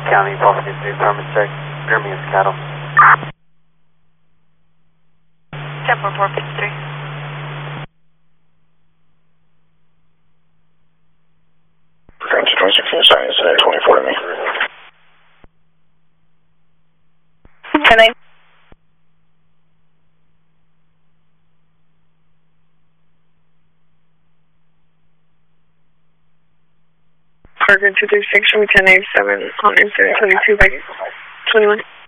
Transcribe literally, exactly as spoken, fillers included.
County, Boston three, Farmers Check, Birmingham's Cattle. Temple four fifty-three. Frequency twenty sixteen, sign incident twenty-four to me. Can I? Parker two three six from ten eighty-seven on incident twenty-two by twenty-one.